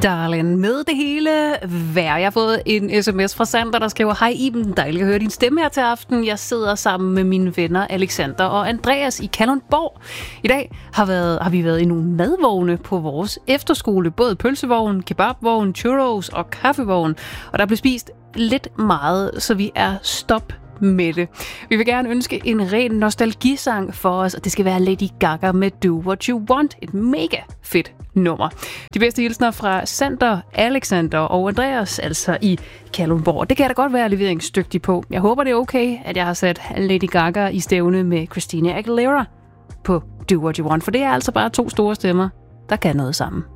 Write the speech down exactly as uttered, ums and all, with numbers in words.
Darling, med det hele vejr. Jeg har fået en sms fra Sander, der skriver: Hej Iben, dejligt at høre din stemme her til aften. Jeg sidder sammen med mine venner Alexander og Andreas i Kalundborg. I dag har, været, har vi været i nogle madvogne på vores efterskole. Både pølsevogn, kebabvogn, churros og kaffevogn. Og der blev spist lidt meget, så vi er stop med det. Vi vil gerne ønske en ren nostalgisang for os, og det skal være Lady Gaga med Do What You Want. Et mega fedt nummer. De bedste hilsner fra Sander, Alexander og Andreas, altså i Kalundborg. Det kan jeg da godt være leveringsdygtig på. Jeg håber, det er okay, at jeg har sat Lady Gaga i stævne med Christina Aguilera på Do What You Want, for det er altså bare to store stemmer, der kan noget sammen.